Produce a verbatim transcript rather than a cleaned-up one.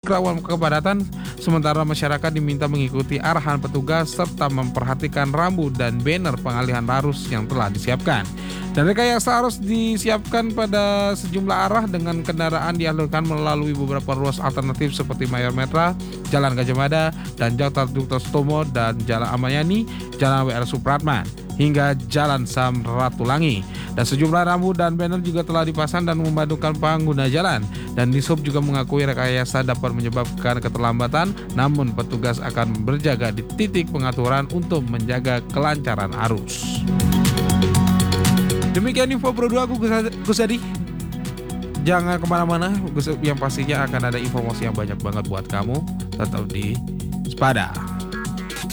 rawan kepadatan, sementara masyarakat diminta mengikuti arahan petugas serta memperhatikan rambu dan banner pengalihan arus yang telah disiapkan. Dan rekayasa arus disiapkan pada sejumlah arah dengan kendaraan dialihkan melalui beberapa ruas alternatif seperti Mayor Metra, Jalan Gajah Mada, dan Jalan Dr. Sutomo, dan Jalan Amayani, Jalan W R Supratman, hingga Jalan Sam Ratulangi. Dan sejumlah rambu dan banner juga telah dipasang dan membantukan pengguna jalan. Dan Dishub juga mengakui rekayasa dapat menyebabkan keterlambatan, namun petugas akan berjaga di titik pengaturan untuk menjaga kelancaran arus. Demikian info Pro dua aku Gus Adi. Jangan kemana-mana, yang pastinya akan ada informasi yang banyak banget buat kamu. Tetap di Sepada.